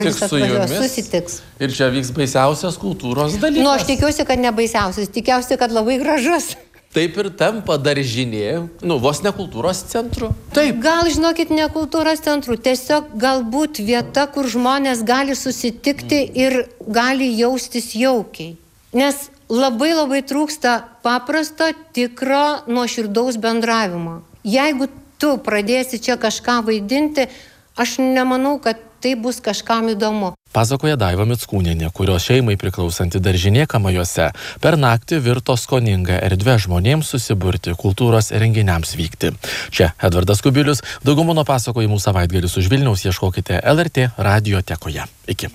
Tik su jumis susitiks. Ir čia vyks baisiausias kultūros dalykas. Nu, aš tikiuosi, kad ne baisiausias, tikiuosi, kad labai gražus. Taip ir tampa daržinė, vos ne kultūros centru. Taip. Gal, žinokit, ne kultūros centru, tiesiog galbūt vieta, kur žmonės gali susitikti ir gali jaustis jaukiai. Nes labai trūksta paprasto, tikro, nuoširdaus bendravimo. Jeigu tu pradėsi čia kažką vaidinti, aš nemanau, kad tai bus kažkam įdomu. Pasakoja Daiva Mickūnienė, kurios šeimai priklausanti daržinė Kamajuose per naktį virto skoninga erdvė žmonėms susiburti, kultūros renginiams vykti. Čia Edvardas Kubilius, daugiau mano pasakojimų savaitgalis už Vilniaus ieškokite LRT radiotekoje. Iki.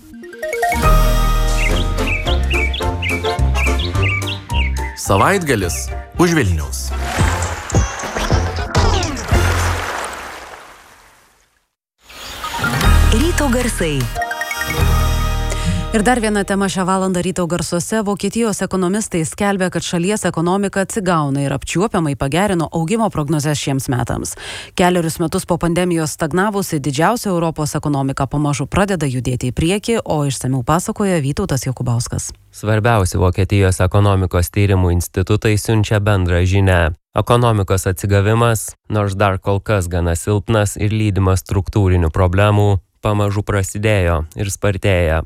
Savaitgalis už Vilniaus. Ryto garsai. Ir dar viena tema šią valandą ryto garsuose. Vokietijos ekonomistai skelbia, kad šalies ekonomika atsigauna ir apčiuopiamai pagerino augimo prognozes šiems metams. Kelerius metus po pandemijos stagnavusi didžiausia Europos ekonomika pamažu pradeda judėti į priekį, o išsamiau pasakoja Vytautas Jokubauskas. Svarbiausi Vokietijos ekonomikos tyrimų institutai siunčia bendrą žinią. Ekonomikos atsigavimas, nors dar kol kas gana silpnas ir lydimas struktūrinių problemų, pamažu prasidėjo ir spartėja.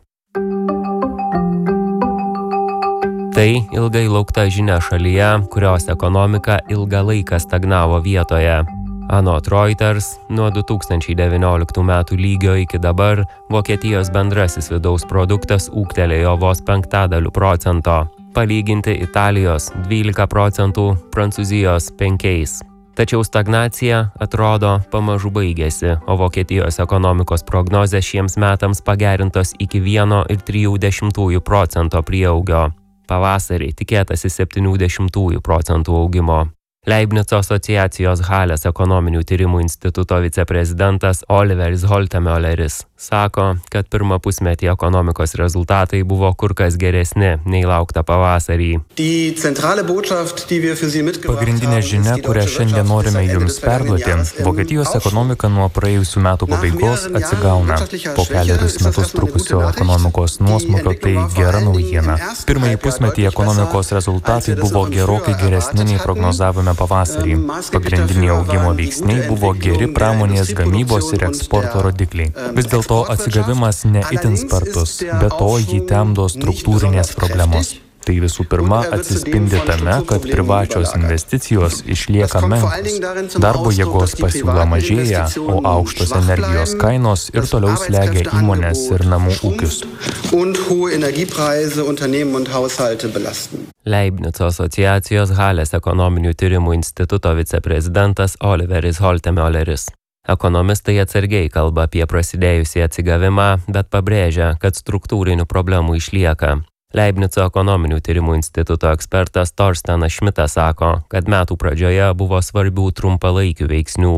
Tai ilgai laukta žinia šalyje, kurios ekonomika ilgą laiką stagnavo vietoje. Anot Reuters, nuo 2019 metų lygio iki dabar Vokietijos bendrasis vidaus produktas ūgtelėjo vos 0,5%, palyginti Italijos 12%, Prancūzijos 5%. Tačiau stagnacija, atrodo, pamažu baigėsi, o Vokietijos ekonomikos prognozės šiems metams pagerintos iki 1,3% prieaugio. Pavasarį tikėtasi 70% augimo. Leibnico asociacijos Halės ekonominių tyrimų instituto viceprezidentas Oliveris Holtemöleris sako, kad pirmą pusmetį ekonomikos rezultatai buvo kur kas geresni nei laukta pavasarį. Pagrindinė žinia, kurią šiandien norime jums perduoti, Vokietijos ekonomika nuo praėjusių metų pabaigos atsigauna. Po kelerius metus trukusio ekonomikos nuosmukio tai gera naujiena. Pirmąjį pusmetį ekonomikos rezultatai buvo gerokai geresni nei prognozavome pavasarį. Pagrindiniai augimo veiksniai buvo geri pramonės gamybos ir eksporto rodikliai. Vis dėlto atsigavimas ne itin spartus, be to jį temdo struktūrinės problemos. Tai visų pirma atsispindi tame, kad privačios investicijos išlieka menkos. Darbo jėgos pasiūla mažėja, o aukštos energijos kainos ir toliau slegia įmonės ir namų ūkius. Leibnico asociacijos Halės ekonominių tyrimų instituto viceprezidentas Oliveris Holtemöleris. Ekonomistai atsargiai kalba apie prasidėjusį atsigavimą, bet pabrėžia, kad struktūrinių problemų išlieka. Leibnico ekonominių tyrimų instituto ekspertas Torstenas Šmitas sako, kad metų pradžioje buvo svarbių trumpalaikių veiksnių.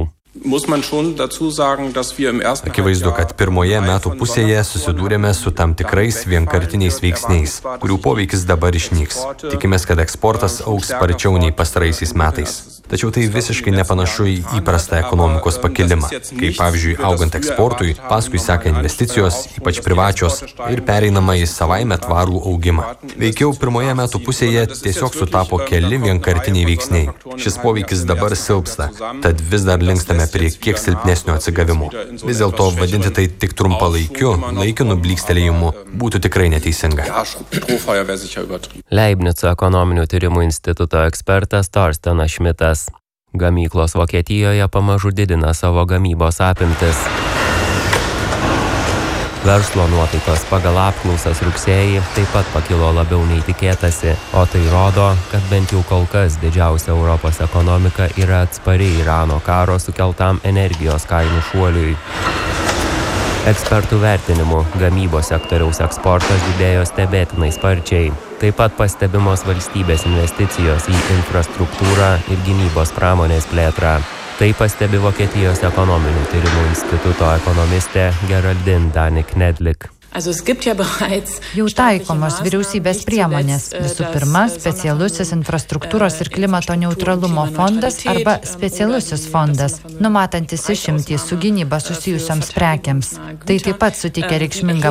Akivaizdu, kad pirmoje metų pusėje susidūrėme su tam tikrais vienkartiniais veiksniais, kurių poveikis dabar išnyks. Tikimės, kad eksportas augs sparčiau nei pastaraisiais metais. Tačiau tai visiškai nepanašu į įprastą ekonomikos pakilimą, kai pavyzdžiui augant eksportui, paskui seka investicijos, ypač privačios, ir pereinama į savaime tvarų augimą. Veikiau pirmoje metų pusėje tiesiog sutapo keli vienkartiniai veiksniai. Šis poveikis dabar silpsta, tad vis dar linkstame prie kiek silpnesnio atsigavimo. Vis dėlto vadinti tai tik trumpalaikiu, laikinu blykstelėjimu būtų tikrai neteisinga. Leibnico ekonominių tyrimų instituto ekspertas Torstenas Šmitas. Gamyklos Vokietijoje pamažu didina savo gamybos apimtis. Verslo nuotaikos pagal apklausas rugsėjį taip pat pakilo labiau nei tikėtasi, o tai rodo, kad bent jau kol kas didžiausia Europos ekonomika yra atspari Irano karo sukeltam energijos kainų šuoliui. Ekspertų vertinimu, gamybos sektoriaus eksportas didėjo stebėtinai sparčiai. Taip pat pastebimos valstybės investicijos į infrastruktūrą ir gynybos pramonės plėtrą. Tai pastebi Vokietijos ekonominių tyrimų instituto ekonomistė Geraldine Danik-Nedlik. Jau taikomos vyriausybės priemonės. Visų pirma, specialusis infrastruktūros ir klimato neutralumo fondas arba specialusis fondas, numatantis išimtį su gynyba susijusioms prekiams. Tai taip pat suteikia reikšmingą